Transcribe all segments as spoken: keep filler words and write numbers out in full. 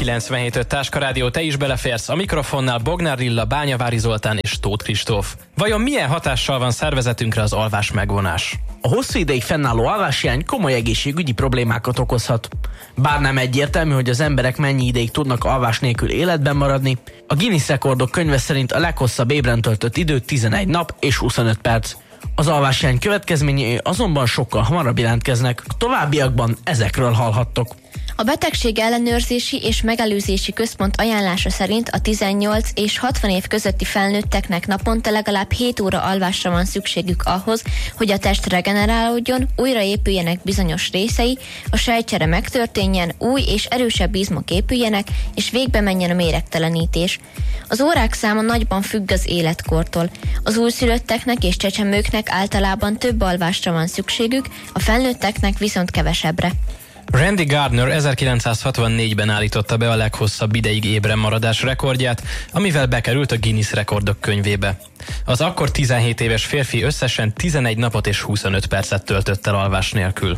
kilencvenhét öt Táska Rádió, te is beleférsz. A mikrofonnál Bognár Lilla, Bányavári Zoltán és Tóth Kristóf. Vajon milyen hatással van szervezetünkre az alvás megvonás? A hosszú ideig fennálló alváshiány komoly egészségügyi problémákat okozhat. Bár nem egyértelmű, hogy az emberek mennyi ideig tudnak alvás nélkül életben maradni, a Guinness rekordok könyve szerint a leghosszabb ébren töltött idő tizenegy nap és huszonöt perc. Az alváshiány következményei azonban sokkal hamarabb jelentkeznek, a továbbiakban ezekről hallhattok. A Betegség Ellenőrzési és Megelőzési Központ ajánlása szerint a tizennyolc és hatvan év közötti felnőtteknek naponta legalább hét óra alvásra van szükségük ahhoz, hogy a test regenerálódjon, újraépüljenek bizonyos részei, a sejtcsere megtörténjen, új és erősebb izmok épüljenek, és végbe menjen a méregtelenítés. Az órák száma nagyban függ az életkortól. Az újszülötteknek és csecsemőknek általában több alvásra van szükségük, a felnőtteknek viszont kevesebbre. Randy Gardner ezerkilencszázhatvannégyben állította be a leghosszabb ideig ébren maradás rekordját, amivel bekerült a Guinness rekordok könyvébe. Az akkor tizenhét éves férfi összesen tizenegy napot és huszonöt percet töltött el alvás nélkül.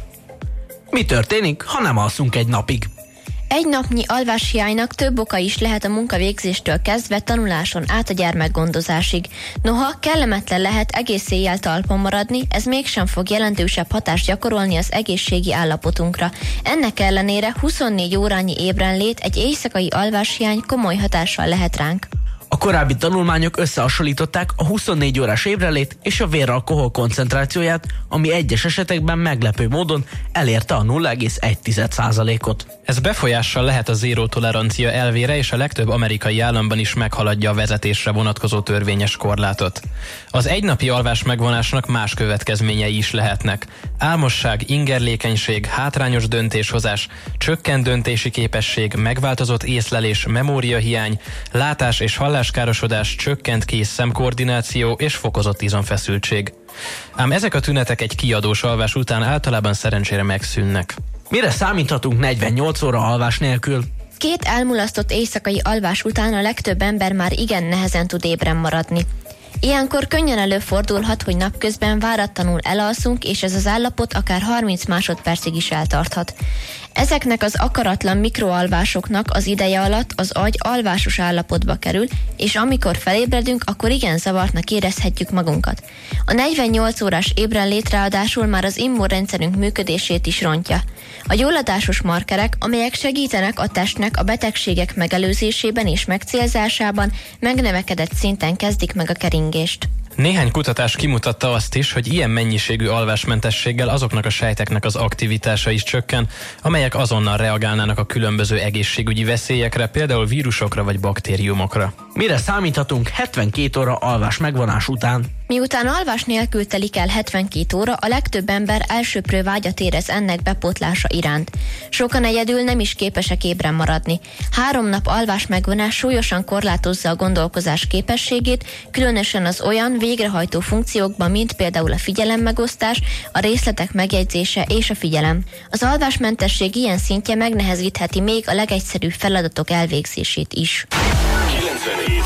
Mi történik, ha nem alszunk egy napig? Egy napnyi alváshiánynak több oka is lehet a munkavégzéstől kezdve tanuláson át a gyermekgondozásig. Noha kellemetlen lehet egész éjjel talpon maradni, ez mégsem fog jelentősebb hatást gyakorolni az egészségi állapotunkra. Ennek ellenére huszonnégy órányi ébrenlét, egy éjszakai alváshiány komoly hatással lehet ránk. A korábbi tanulmányok összehasonlították a huszonnégy órás ébrenlét és a véralkohol koncentrációját, ami egyes esetekben meglepő módon elérte a nulla egész egy százalékot. Ez befolyással lehet a zéró tolerancia elvére, és a legtöbb amerikai államban is meghaladja a vezetésre vonatkozó törvényes korlátot. Az egynapi alvás megvonásnak más következményei is lehetnek. Álmosság, ingerlékenység, hátrányos döntéshozás, csökkent döntési képesség, megváltozott észlelés, memóriahiány, látás és halláskárosodás, csökkent kéz-szemkoordináció és fokozott izomfeszültség. Ám ezek a tünetek egy kiadós alvás után általában szerencsére megszűnnek. Mire számíthatunk negyvennyolc óra alvás nélkül? Két elmulasztott éjszakai alvás után a legtöbb ember már igen nehezen tud ébren maradni. Ilyenkor könnyen előfordulhat, hogy napközben váratlanul elalszunk, és ez az állapot akár harminc másodpercig is eltarthat. Ezeknek az akaratlan mikroalvásoknak az ideje alatt az agy alvásos állapotba kerül, és amikor felébredünk, akkor igen zavartnak érezhetjük magunkat. A negyvennyolc órás ébrenlét ráadásul már az immunrendszerünk működését is rontja. A gyulladásos markerek, amelyek segítenek a testnek a betegségek megelőzésében és megcélzásában, megnövekedett szinten kezdik meg a keringést. Néhány kutatás kimutatta azt is, hogy ilyen mennyiségű alvásmentességgel azoknak a sejteknek az aktivitása is csökken, amelyek azonnal reagálnának a különböző egészségügyi veszélyekre, például vírusokra vagy baktériumokra. Mire számíthatunk hetvenkét óra alvás megvonás után? Miután alvás nélkül telik el hetvenkét óra, a legtöbb ember elsöprő vágyat érez ennek bepótlása iránt. Sokan egyedül nem is képesek ébren maradni. Három nap alvás megvonás súlyosan korlátozza a gondolkozás képességét, különösen az olyan végrehajtó funkciókban, mint például a figyelemmegosztás, a részletek megjegyzése és a figyelem. Az alvásmentesség ilyen szintje megnehezítheti még a legegyszerűbb feladatok elvégzését is. kilencvenhét